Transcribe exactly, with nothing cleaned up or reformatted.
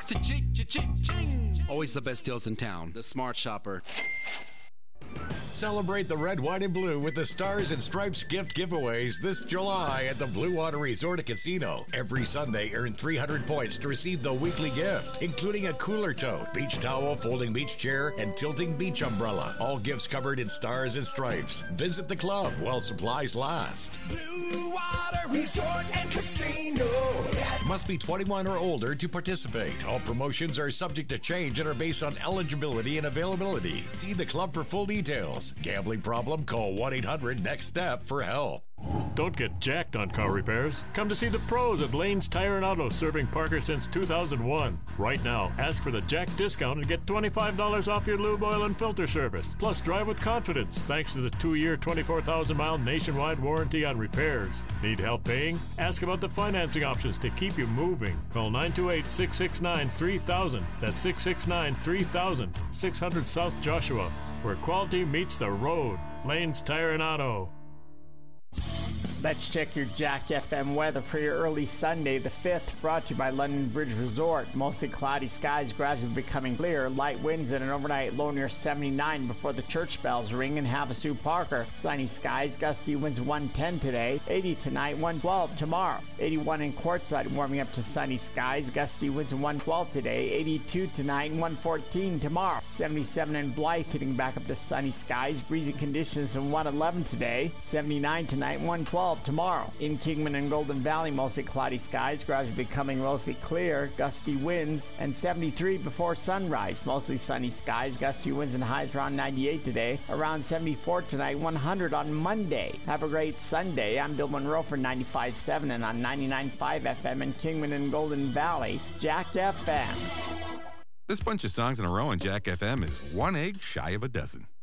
Cha-ching! Always the best deals in town. The Smart Shopper. Celebrate the red, white, and blue with the Stars and Stripes gift giveaways this July at the Blue Water Resort and Casino. Every Sunday, earn three hundred points to receive the weekly gift, including a cooler tote, beach towel, folding beach chair, and tilting beach umbrella. All gifts covered in Stars and Stripes. Visit the club while supplies last. Blue Water Resort and Casino. Must be twenty-one or older to participate. All promotions are subject to change and are based on eligibility and availability. See the club for full details. Gambling problem? Call one eight hundred next step for help. Don't get jacked on car repairs. Come to see the pros at Lane's Tire and Auto, serving Parker since two thousand one. Right now, ask for the Jack discount and get twenty-five dollars off your lube oil and filter service. Plus, drive with confidence thanks to the two-year, twenty-four thousand mile nationwide warranty on repairs. Need help paying? Ask about the financing options to keep you moving. Call nine two eight, six six nine, three thousand. That's six six nine, three thousand. six hundred South Joshua, where quality meets the road. Lane's Tire and Auto. Let's check your Jack F M weather for your early Sunday, the fifth, brought to you by London Bridge Resort. Mostly cloudy skies gradually becoming clear. Light winds and an overnight low near seventy-nine before the church bells ring in Havasu Parker. Sunny skies, gusty winds one ten today, eighty tonight, one twelve tomorrow. eighty-one in Quartzsite, warming up to sunny skies, gusty winds one twelve today, eighty-two tonight, and one fourteen tomorrow. seventy-seven in Blythe, getting back up to sunny skies, breezy conditions and one eleven today, seventy-nine tonight, one twelve tomorrow. In Kingman and Golden Valley, mostly cloudy skies, gradually becoming mostly clear, gusty winds, and seventy-three before sunrise. Mostly sunny skies, gusty winds and highs around ninety-eight today, around seventy-four tonight, one hundred on Monday. Have a great Sunday. I'm Bill Monroe for ninety-five point seven and on ninety-nine point five F M in Kingman and Golden Valley, Jack F M. This bunch of songs in a row on Jack F M is one egg shy of a dozen.